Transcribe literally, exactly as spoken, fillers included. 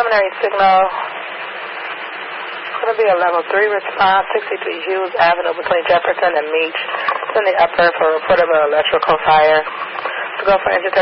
preliminary signal. It's going to be a level three response, sixty-three Hughes Avenue between Jefferson and Meach. It's in the upper for report of an electrical fire. To go for engine